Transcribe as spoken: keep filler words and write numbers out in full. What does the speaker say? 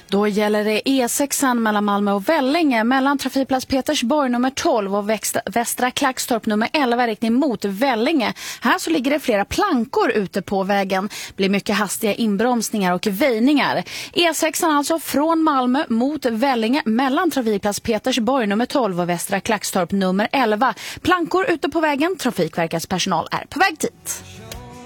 Då gäller det E sex mellan Malmö och Vellinge, mellan trafikplats Petersborg nummer tolv och växtra, Västra Klackstorp nummer elva riktning mot Vellinge. Här så ligger det flera plankor ute på vägen. Blir mycket hastiga inbromsningar och väjningar. E sex alltså från Malmö mot Vellinge mellan trafikplats Petersborg nummer tolv och Västra Klackstorp nummer elva. Plankor ute på vägen. Trafikverkets personal är på väg dit.